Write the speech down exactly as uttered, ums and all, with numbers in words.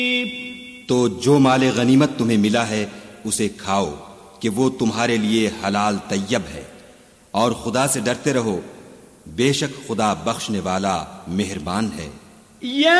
तो जो माले गनीमत तुम्हें मिला है उसे खाओ कि वो तुम्हारे लिए हलाल तैयब है, और खुदा से डरते रहो, बेशक खुदा बख्शने वाला मेहरबान है।